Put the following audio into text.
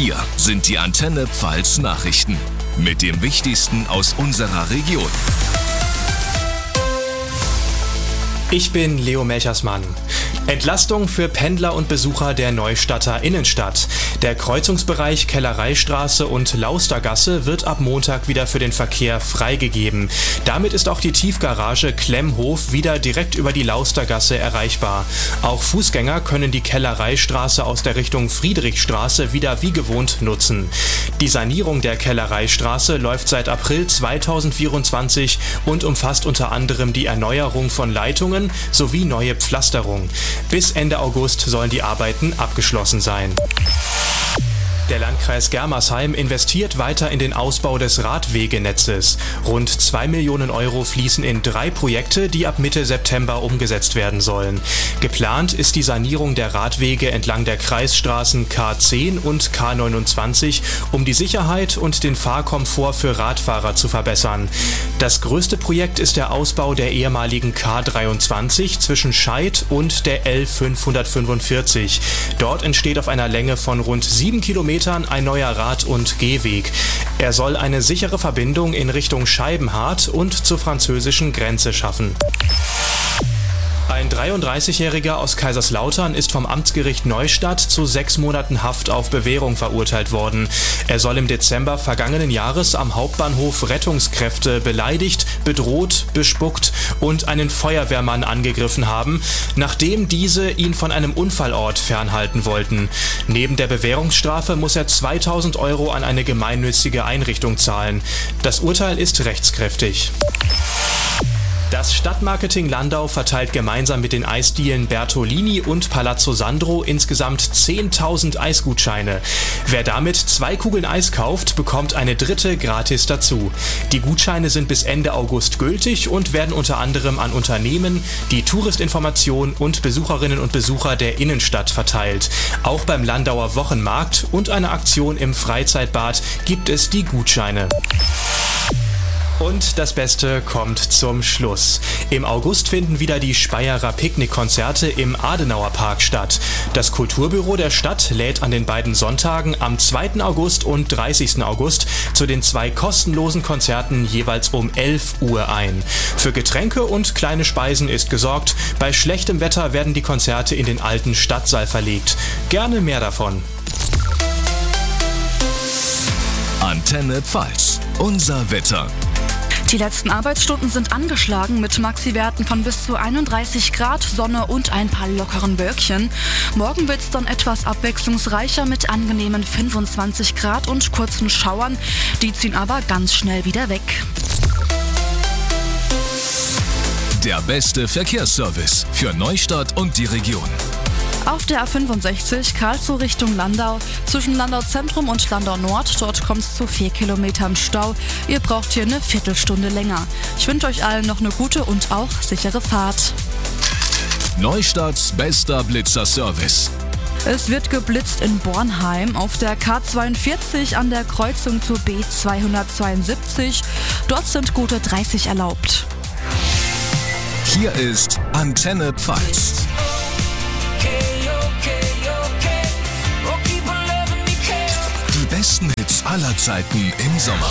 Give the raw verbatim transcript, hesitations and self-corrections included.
Hier sind die Antenne Pfalz Nachrichten mit dem Wichtigsten aus unserer Region. Ich bin Leo Melchersmann. Entlastung für Pendler und Besucher der Neustadter Innenstadt. Der Kreuzungsbereich Kellereistraße und Laustergasse wird ab Montag wieder für den Verkehr freigegeben. Damit ist auch die Tiefgarage Klemmhof wieder direkt über die Laustergasse erreichbar. Auch Fußgänger können die Kellereistraße aus der Richtung Friedrichstraße wieder wie gewohnt nutzen. Die Sanierung der Kellereistraße läuft seit April zweitausendvierundzwanzig und umfasst unter anderem die Erneuerung von Leitungen sowie neue Pflasterung. Bis Ende August sollen die Arbeiten abgeschlossen sein. Der Landkreis Germersheim investiert weiter in den Ausbau des Radwegenetzes. Rund zwei Millionen Euro fließen in drei Projekte, die ab Mitte September umgesetzt werden sollen. Geplant ist die Sanierung der Radwege entlang der Kreisstraßen K zehn und K neunundzwanzig, um die Sicherheit und den Fahrkomfort für Radfahrer zu verbessern. Das größte Projekt ist der Ausbau der ehemaligen K dreiundzwanzig zwischen Scheid und der L fünfhundertfünfundvierzig. Dort entsteht auf einer Länge von rund sieben Kilometern ein neuer Rad- und Gehweg. Er soll eine sichere Verbindung in Richtung Scheibenhardt und zur französischen Grenze schaffen. Ein dreiunddreißigjähriger aus Kaiserslautern ist vom Amtsgericht Neustadt zu sechs Monaten Haft auf Bewährung verurteilt worden. Er soll im Dezember vergangenen Jahres am Hauptbahnhof Rettungskräfte beleidigt, bedroht, bespuckt und einen Feuerwehrmann angegriffen haben, nachdem diese ihn von einem Unfallort fernhalten wollten. Neben der Bewährungsstrafe muss er zweitausend Euro an eine gemeinnützige Einrichtung zahlen. Das Urteil ist rechtskräftig. Das Stadtmarketing Landau verteilt gemeinsam mit den Eisdielen Bertolini und Palazzo Sandro insgesamt zehntausend Eisgutscheine. Wer damit zwei Kugeln Eis kauft, bekommt eine dritte gratis dazu. Die Gutscheine sind bis Ende August gültig und werden unter anderem an Unternehmen, die Touristinformation und Besucherinnen und Besucher der Innenstadt verteilt. Auch beim Landauer Wochenmarkt und einer Aktion im Freizeitbad gibt es die Gutscheine. Und das Beste kommt zum Schluss. Im August finden wieder die Speyerer Picknickkonzerte im Adenauer Park statt. Das Kulturbüro der Stadt lädt an den beiden Sonntagen am zweiten August und dreißigsten August zu den zwei kostenlosen Konzerten jeweils um elf Uhr ein. Für Getränke und kleine Speisen ist gesorgt. Bei schlechtem Wetter werden die Konzerte in den alten Stadtsaal verlegt. Gerne mehr davon. Antenne Pfalz. Unser Wetter. Die letzten Arbeitsstunden sind angeschlagen mit Maxi-Werten von bis zu einunddreißig Grad, Sonne und ein paar lockeren Wölkchen. Morgen wird es dann etwas abwechslungsreicher mit angenehmen fünfundzwanzig Grad und kurzen Schauern. Die ziehen aber ganz schnell wieder weg. Der beste Verkehrsservice für Neustadt und die Region. Auf der A fünfundsechzig Karlsruhe Richtung Landau, zwischen Landau Zentrum und Landau Nord, dort kommt es zu vier Kilometern Stau. Ihr braucht hier eine Viertelstunde länger. Ich wünsche euch allen noch eine gute und auch sichere Fahrt. Neustadts bester Blitzerservice. Es wird geblitzt in Bornheim auf der K zweiundvierzig an der Kreuzung zur B zweihundertzweiundsiebzig. Dort sind gute dreißig erlaubt. Hier ist Antenne Pfalz. Die besten Hits aller Zeiten im Sommer.